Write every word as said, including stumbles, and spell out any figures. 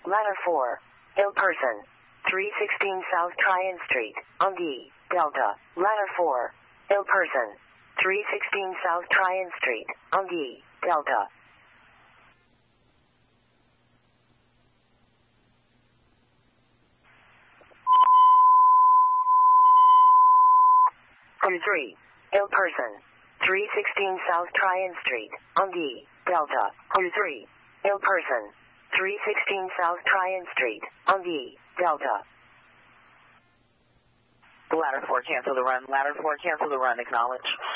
Ladder four. Ill person. three sixteen South Tryon Street, Ungi, Delta. Ladder four. Ill person. three sixteen South Tryon Street, Ungi, Delta. three. Ill person. three sixteen South Tryon Street, Ungi, Delta. three. Ill person. three sixteen South Tryon Street, Ungi, Delta. Ladder four, cancel the run. Ladder four, cancel the run. Acknowledge.